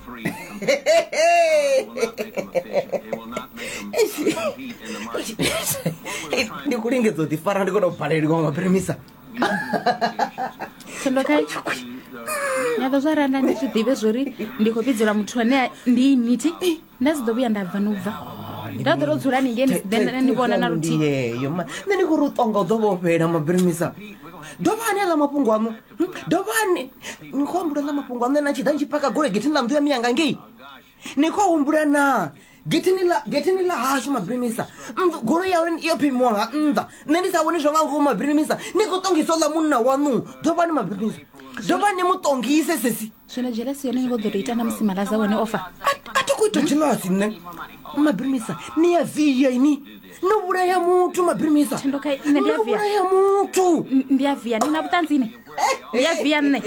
free. It will not make them efficient. It will not make them compete in the marketplace. Ndikulingezo tifara ndikoda kuphalelwa mapremisa. Sendokai. Nyaka zvaranda ndizvidzive zvori ndikopidzira muthu ane ndiiniti ndazidobhuya ndabva nobva ndadorodzura ninge ndivona naruti yeyo ma neni kurutonga udovopera mapremisa dovani ala mapungu ano dovani nikombura la mapungu ano nachida nchipaka gore getini la mtu ya miyanga ngei nikombura na getini la hashu mapremisa gore ya iyo pimwanga neni sawoni shonga mapremisa nikotongisola munna wanu dovani mapremisa dovani mutongise sesi zvino jelasi yone ngodoroita namusimalaza wone ofa atikuita jelasi ne mapremisa niyaviya ini noburaya mutu mapremisa Sendokai ine ndiyaviya noburaya mutu ndiyaviya nina butanzine ndiyaviya nne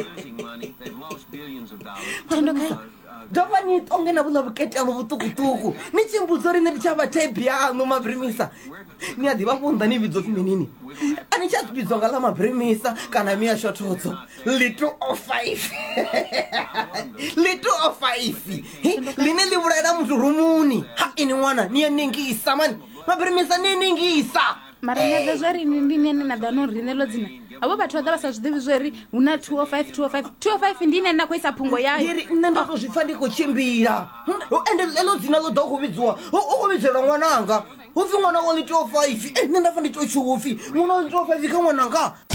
Sendokai dovani tonge na bula bukete alo butukutuku nichimbuzo rine richava type yanu mapremisa niyadiva kunda ni vidzo fimenini anichadzibidzwa ngala mapremisa kana miya shototso little of 5 little of 5 line livuraira mutu rumuni ha ini mwana niyeningisa mani mapremisa niyeningisa mara nyave zveri ndinene nadano rine lodzina avo vathu vada vasazvidivi zveri una 205 ndine nakuisa pungo yayo iri nendakuzvifa ndikuchimbira ende lelo dzina loda kuvidzwa ukuvidzera mwananga ufi mwana wa little 5 nendafa nditochufi mwana wa little 5 kamwananga